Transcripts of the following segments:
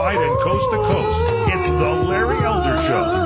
Worldwide and coast to coast, it's the Larry Elder Show.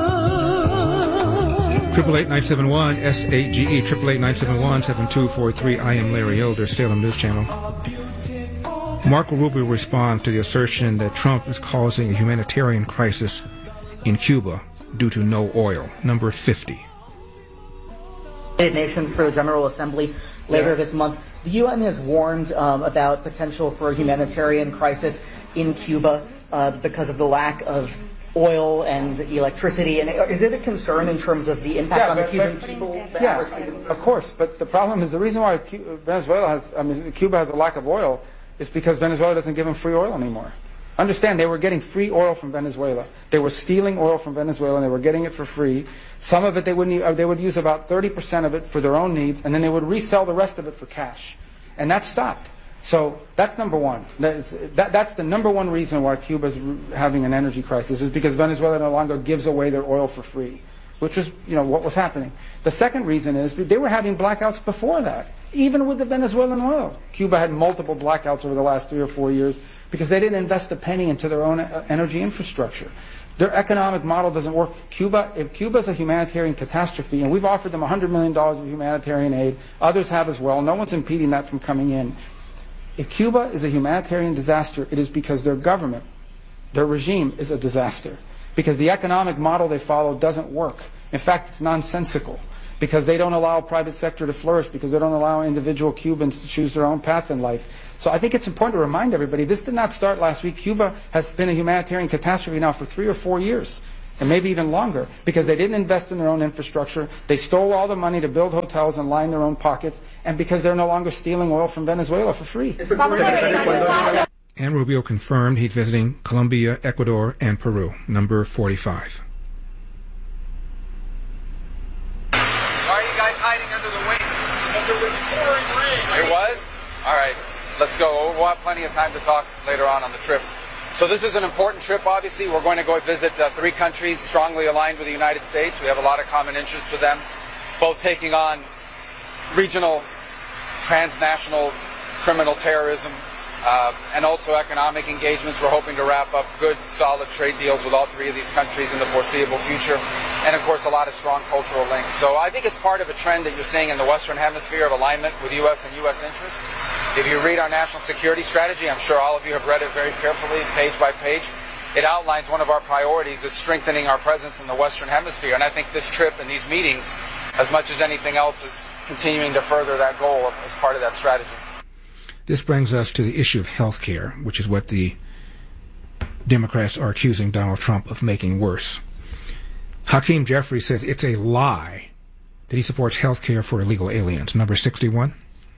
888-971-SAGE, 888-971-7243. I am Larry Elder, Salem News Channel. Marco Rubio responds to the assertion that Trump is causing a humanitarian crisis in Cuba due to no oil. Number 50. United Nations for the General Assembly later this month. The UN has warned about potential for a humanitarian crisis in Cuba because of the lack of oil and electricity. And is it a concern in terms of the impact on the Cuban people? Of course. But the problem is the reason why Cuba has a lack of oil is because Venezuela doesn't give them free oil anymore. Understand, they were getting free oil from Venezuela. They were stealing oil from Venezuela, and they were getting it for free. Some of it they would use about 30% of it for their own needs, and then they would resell the rest of it for cash. And that stopped. So that's number one. That's the number one reason why Cuba's having an energy crisis, is because Venezuela no longer gives away their oil for free, which is what was happening. The second reason is they were having blackouts before that, even with the Venezuelan oil. Cuba had multiple blackouts over the last 3 or 4 years because they didn't invest a penny into their own energy infrastructure. Their economic model doesn't work. If Cuba's a humanitarian catastrophe, and we've offered them $100 million of humanitarian aid, others have as well, no one's impeding that from coming in. If Cuba is a humanitarian disaster, it is because their government, their regime is a disaster. Because the economic model they follow doesn't work. In fact, it's nonsensical. Because they don't allow private sector to flourish, because they don't allow individual Cubans to choose their own path in life. So I think it's important to remind everybody, this did not start last week. Cuba has been a humanitarian catastrophe now for 3 or 4 years, and maybe even longer, because they didn't invest in their own infrastructure, they stole all the money to build hotels and line their own pockets, and because they're no longer stealing oil from Venezuela for free. And Rubio confirmed he's visiting Colombia, Ecuador, and Peru. Number 45. Hiding under the wings. Because it was pouring rain. It was? All right. Let's go. We'll have plenty of time to talk later on the trip. So this is an important trip, obviously. We're going to go visit 3 countries strongly aligned with the United States. We have a lot of common interests with them, both taking on regional, transnational criminal terrorism, and also economic engagements. We're hoping to wrap up good, solid trade deals with all 3 of these countries in the foreseeable future. And, of course, a lot of strong cultural links. So I think it's part of a trend that you're seeing in the Western Hemisphere of alignment with U.S. and U.S. interests. If you read our national security strategy, I'm sure all of you have read it very carefully, page by page. It outlines one of our priorities is strengthening our presence in the Western Hemisphere. And I think this trip and these meetings, as much as anything else, is continuing to further that goal as part of that strategy. This brings us to the issue of health care, which is what the Democrats are accusing Donald Trump of making worse. Hakeem Jeffries says it's a lie that he supports health care for illegal aliens. Number 61.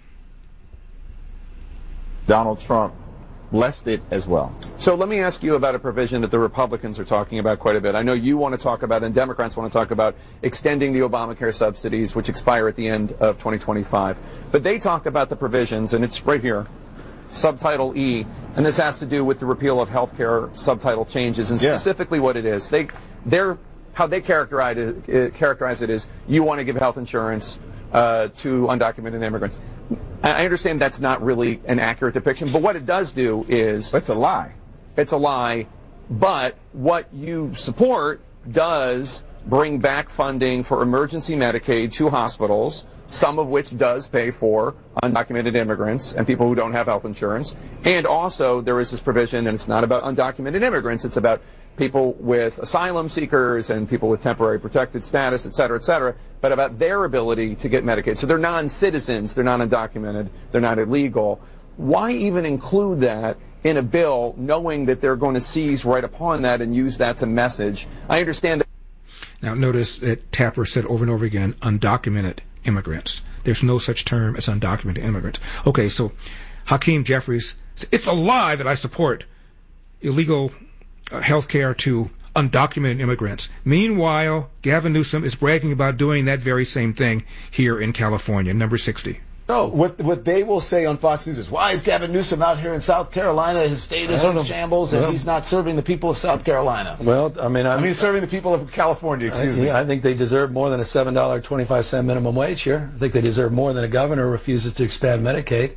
Donald Trump blessed it as well. So let me ask you about a provision that the Republicans are talking about quite a bit. I know you want to talk about, and Democrats want to talk about, extending the Obamacare subsidies, which expire at the end of 2025. But they talk about the provisions, and it's right here, Subtitle E, and this has to do with the repeal of health care subtitle changes, and specifically what it is. How they characterize it is you want to give health insurance to undocumented immigrants. I understand that's not really an accurate depiction, but what it does do is... It's a lie. It's a lie, but what you support does bring back funding for emergency Medicaid to hospitals, some of which does pay for undocumented immigrants and people who don't have health insurance. And also there is this provision, and it's not about undocumented immigrants, it's about people with asylum seekers and people with temporary protected status, et cetera, but about their ability to get Medicaid. So they're non-citizens, they're not undocumented, they're not illegal. Why even include that in a bill knowing that they're going to seize right upon that and use that to message? I understand that. Now notice that Tapper said over and over again, undocumented immigrants. There's no such term as undocumented immigrants. Okay, so Hakeem Jeffries, it's a lie that I support illegal health care to undocumented immigrants. Meanwhile, Gavin Newsom is bragging about doing that very same thing here in California. Number 60. No, what they will say on Fox News is, why is Gavin Newsom out here in South Carolina? His state is in shambles, and he's not serving the people of South Carolina. Well, I mean, serving the people of California, excuse me. I think they deserve more than a $7.25 minimum wage here. I think they deserve more than a governor who refuses to expand Medicaid.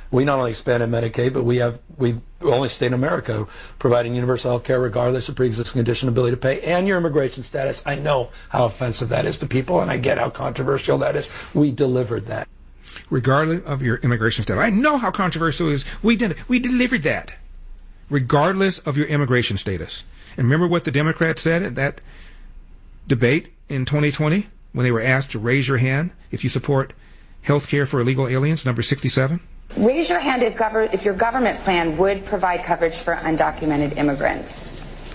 we not only expanded Medicaid, but we only state in America providing universal health care regardless of pre-existing condition, ability to pay, and your immigration status. I know how offensive that is to people, and I get how controversial that is. We delivered that. Regardless of your immigration status. I know how controversial it is. We did it. We delivered that. Regardless of your immigration status. And remember what the Democrats said at that debate in 2020 when they were asked to raise your hand if you support health care for illegal aliens, number 67? Raise your hand if your government plan would provide coverage for undocumented immigrants.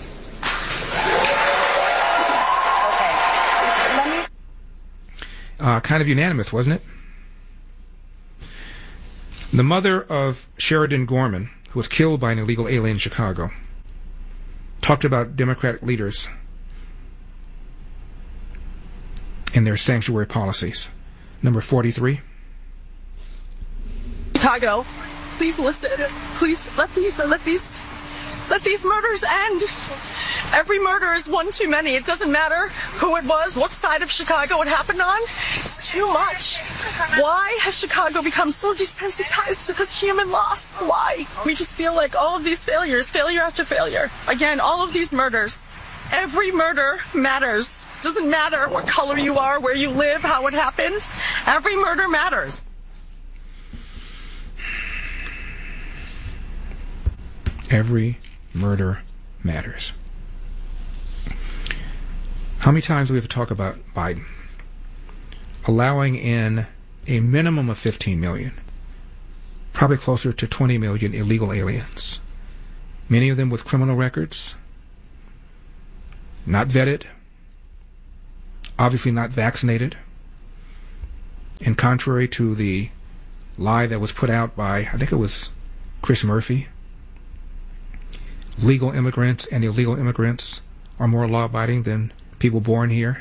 Okay. Kind of unanimous, wasn't it? The mother of Sheridan Gorman, who was killed by an illegal alien in Chicago, talked about Democratic leaders and their sanctuary policies. Number 43. Chicago, please listen. Please let these murders end. Every murder is one too many. It doesn't matter who it was, what side of Chicago it happened on. It's too much. Why has Chicago become so desensitized to this human loss? Why? We just feel like all of these failures, failure after failure. Again, all of these murders. Every murder matters. Doesn't matter what color you are, where you live, how it happened. Every murder matters. Every murder matters. How many times do we have to talk about Biden allowing in a minimum of 15 million, probably closer to 20 million illegal aliens, many of them with criminal records, not vetted, obviously not vaccinated, and contrary to the lie that was put out by, I think it was Chris Murphy, legal immigrants and illegal immigrants are more law-abiding than people born here.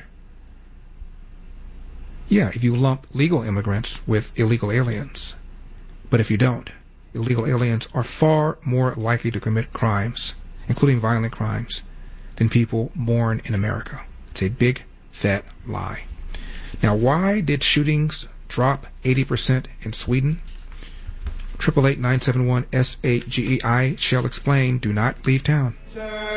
Yeah, if you lump legal immigrants with illegal aliens. But if you don't, illegal aliens are far more likely to commit crimes, including violent crimes, than people born in America. It's a big, fat lie. Now, why did shootings drop 80% in Sweden? 888-971-SAGEI shall explain. Do not leave town.